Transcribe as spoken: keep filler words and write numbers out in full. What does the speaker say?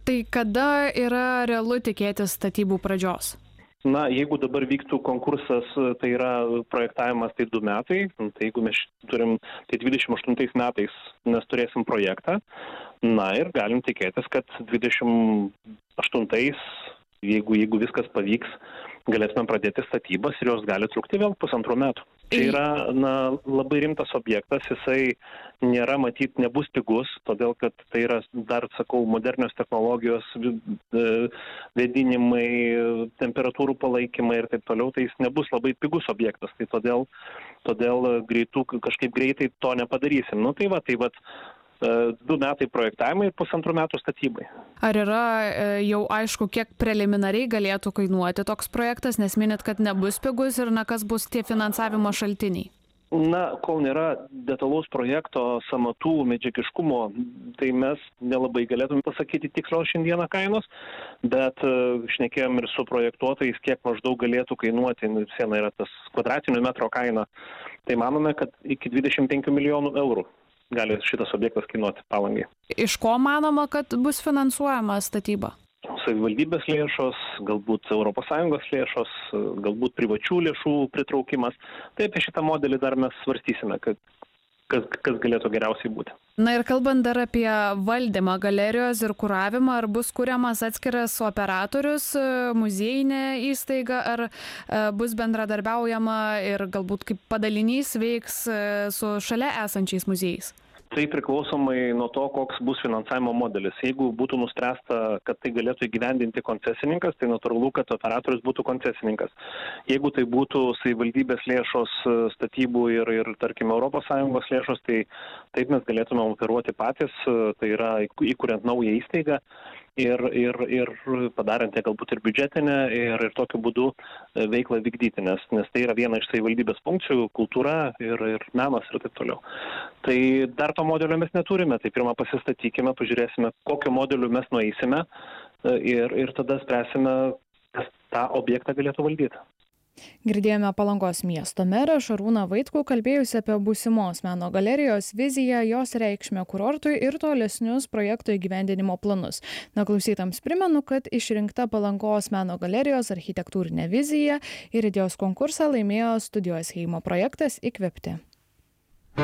Tai kada yra realu tikėtis statybų pradžios? Na, jeigu dabar vyktų konkursas, tai yra projektavimas, tai du metai, tai jeigu mes turim, tai dvidešimt aštuntais metais mes turėsim projektą, na ir galim tikėtis, kad dvidešimt aštuntais, jeigu, jeigu viskas pavyks, galėsime pradėti statybas ir jos gali trukti vėl pusantrų metų. Čia yra na, labai rimtas objektas, jisai nėra, matyt, nebus pigus, todėl kad tai yra dar, sakau, modernios technologijos, vėdinimai, temperatūrų palaikymai ir taip toliau, tai jis nebus labai pigus objektas, tai todėl, todėl greitų, kažkaip greitai to nepadarysim. Nu tai va, tai va, du metai projektavimai ir pusantrų metų statybai. Ar yra jau aišku, kiek preliminariai galėtų kainuoti toks projektas, nes minit, kad nebus pigus ir na, kas bus tie finansavimo šaltiniai? Na, kol nėra detalaus projekto sąmatų medžiagiškumo, tai mes nelabai galėtume pasakyti tikslios šiandieną kainos, bet šnekėjom ir su projektuotojais, kiek maždaug galėtų kainuoti, siena yra tas kvadratinių metro kaina, tai manome, kad iki dvidešimt penkių milijonų eurų gali šitas objektas kainuoti Palangai. Iš ko manoma, kad bus finansuojama statyba? Savivaldybės lėšos, galbūt Europos Sąjungos lėšos, galbūt privačių lėšų pritraukimas. Tai apie šitą modelį dar mes svarstysime, kad, kas, kas galėtų geriausiai būti. Na ir kalbant dar apie valdymą galerijos ir kuravimą, ar bus kuriamas atskiras operatorius, muziejinė įstaiga, ar bus bendradarbiaujama ir galbūt kaip padalinys veiks su šalia esančiais muziejais? Tai priklausomai nuo to, koks bus finansavimo modelis. Jeigu būtų nuspręsta, kad tai galėtų įgyvendinti koncesininkas, tai natūralu, kad operatorius būtų koncesininkas. Jeigu tai būtų savivaldybės lėšos statybų ir, ir tarkim, Europos Sąjungos lėšos, tai taip mes galėtume operuoti patys, tai yra įkuriant naują įstaigą ir, ir, ir padarant galbūt ir biudžetinę ir, ir tokiu būdu veiklą vykdyti, nes, nes tai yra viena iš savivaldybės funkcijų, kultūra ir, ir menas ir taip toliau. Tai dar to modelio mes neturime, tai pirmą pasistatykime, pažiūrėsime, kokio modeliu mes nueisime ir, ir tada spręsime, kas tą objektą galėtų valdyti. Girdėjome Palangos miesto merą Šarūną Vaitkų, kalbėjusi apie būsimos meno galerijos viziją, jos reikšmę kurortui ir tolesnius projekto įgyvendinimo planus. Na, klausytams primenu, kad išrinkta Palangos meno galerijos architektūrinė vizija ir idėjos konkursą laimėjo studijos Heimo projektas Įkvėpti.